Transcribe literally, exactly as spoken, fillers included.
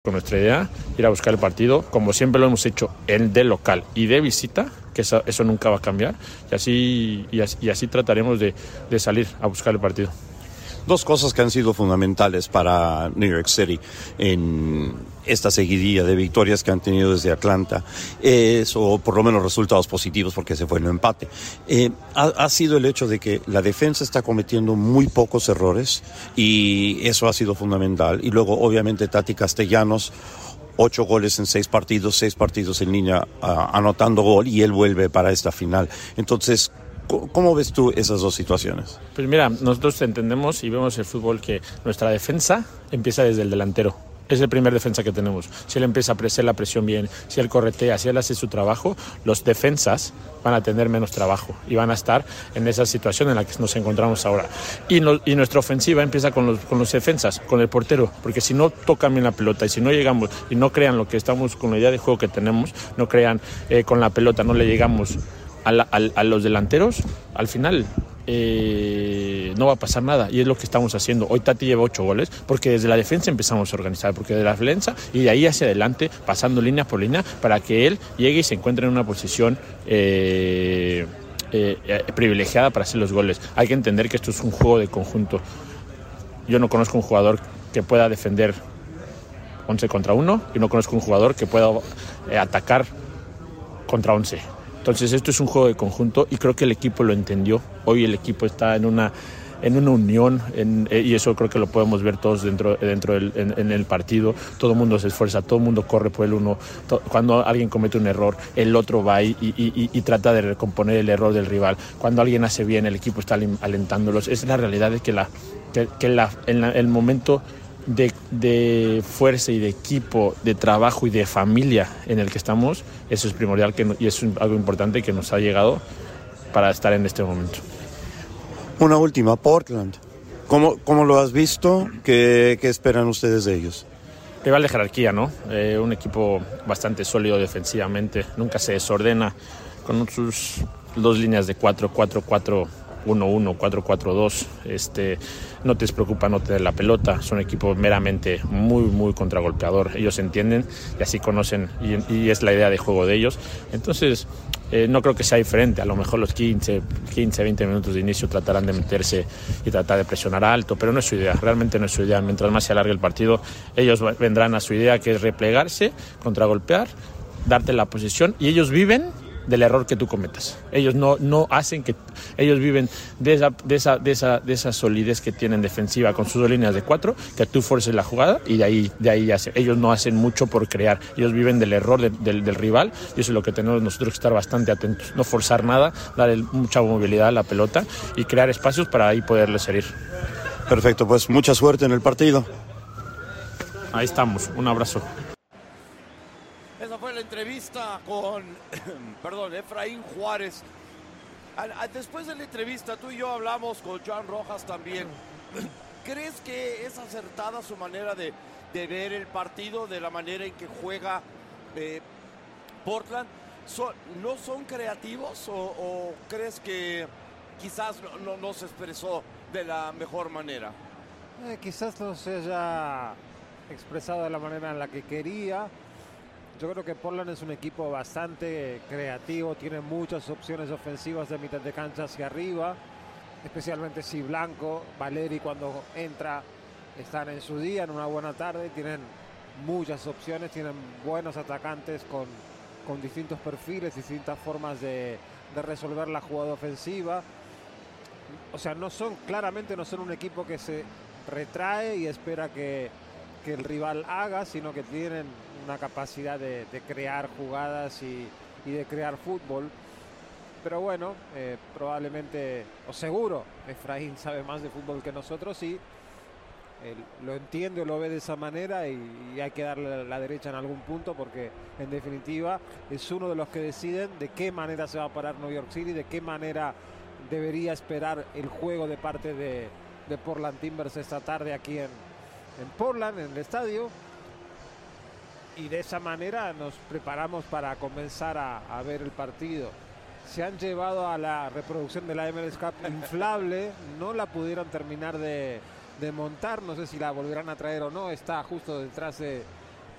Con nuestra idea, ir a buscar el partido, como siempre lo hemos hecho, en de local y de visita, que eso, eso nunca va a cambiar, y así, y así, y así trataremos de, de salir a buscar el partido. Dos cosas que han sido fundamentales para New York City en esta seguidilla de victorias que han tenido desde Atlanta, es, o por lo menos resultados positivos porque se fue en un empate, eh, ha, ha sido el hecho de que la defensa está cometiendo muy pocos errores y eso ha sido fundamental. Y luego obviamente Tati Castellanos, ocho goles en seis partidos, seis partidos en línea uh, anotando gol, y él vuelve para esta final. Entonces, ¿cómo ves tú esas dos situaciones? Pues mira, nosotros entendemos y vemos el fútbol que nuestra defensa empieza desde el delantero. Es el primer defensa que tenemos. Si él empieza a hacer la presión bien, si él corretea, si él hace su trabajo, los defensas van a tener menos trabajo y van a estar en esa situación en la que nos encontramos ahora. Y, no, y nuestra ofensiva empieza con los, con los defensas, con el portero, porque si no tocan bien la pelota y si no llegamos y no crean lo que estamos con la idea de juego que tenemos, no crean eh, con la pelota, no le llegamos a, la, a, a los delanteros, al final eh, no va a pasar nada, y es lo que estamos haciendo. Hoy Tati lleva ocho goles porque desde la defensa empezamos a organizar, porque de la defensa y de ahí hacia adelante, pasando línea por línea, para que él llegue y se encuentre en una posición eh, eh, eh, privilegiada para hacer los goles. Hay que entender que esto es un juego de conjunto. Yo no conozco un jugador que pueda defender once contra uno y no conozco un jugador que pueda eh, atacar contra once. Entonces esto es un juego de conjunto y creo que el equipo lo entendió. Hoy el equipo está en una, en una unión en, y eso creo que lo podemos ver todos dentro, dentro del en, en el partido. Todo el mundo se esfuerza, todo el mundo corre por el uno. To, cuando alguien comete un error, el otro va y, y, y, y trata de recomponer el error del rival. Cuando alguien hace bien, el equipo está alentándolos. Es la realidad de que, la, que, que la, en la, el momento De, de fuerza y de equipo, de trabajo y de familia en el que estamos, eso es primordial que, y es algo importante que nos ha llegado para estar en este momento. Una última, Portland. ¿Cómo, cómo lo has visto? ¿Qué, qué esperan ustedes de ellos? Rival de jerarquía, ¿no? Eh, un equipo bastante sólido defensivamente, nunca se desordena, con sus dos líneas de cuatro cuatro cuatro uno uno, cuatro cuatro dos, este, no te preocupa no tener la pelota, son un equipo meramente muy, muy contragolpeador, ellos entienden y así conocen y, y es la idea de juego de ellos. Entonces eh, no creo que sea diferente, a lo mejor los quince, veinte minutos de inicio tratarán de meterse y tratar de presionar alto, pero no es su idea, realmente no es su idea. Mientras más se alargue el partido, ellos vendrán a su idea, que es replegarse, contragolpear, darte la posición, y ellos viven del error que tú cometas. Ellos no, no hacen que... Ellos viven de esa, de, esa, de, esa, de esa solidez que tienen defensiva con sus dos líneas de cuatro, que tú forces la jugada y de ahí, de ahí hace. Ellos no hacen mucho por crear. Ellos viven del error de, del, del rival, y eso es lo que tenemos nosotros que estar bastante atentos. No forzar nada, darle mucha movilidad a la pelota y crear espacios para ahí poderles herir. Perfecto, pues mucha suerte en el partido. Ahí estamos. Un abrazo. Esa fue la entrevista con, perdón, Efraín Juárez. Después de la entrevista, tú y yo hablamos con Joan Rojas también. ¿Crees que es acertada su manera de, de ver el partido, de la manera en que juega eh, Portland? ¿Son, ¿No son creativos o, o crees que quizás no, no, no se expresó de la mejor manera? Eh, quizás no se haya expresado de la manera en la que quería. Yo creo que Portland es un equipo bastante creativo, tiene muchas opciones ofensivas de mitad de cancha hacia arriba, especialmente si Blanco, Valeri cuando entra están en su día, en una buena tarde, tienen muchas opciones, tienen buenos atacantes con, con distintos perfiles, distintas formas de, de resolver la jugada ofensiva. O sea, no son, claramente no son un equipo que se retrae y espera que, que el rival haga, sino que tienen una capacidad de, de crear jugadas y, y de crear fútbol. Pero bueno, eh, probablemente, o seguro, Efraín sabe más de fútbol que nosotros y eh, lo entiende o lo ve de esa manera, y, y hay que darle la derecha en algún punto, porque en definitiva es uno de los que deciden de qué manera se va a parar New York City, de qué manera debería esperar el juego de parte de, de Portland Timbers esta tarde aquí en, en Portland, en el estadio. Y de esa manera nos preparamos para comenzar a, a ver el partido. Se han llevado a la reproducción de la M L S Cup inflable, no la pudieron terminar de, de montar, no sé si la volverán a traer o no, está justo detrás de,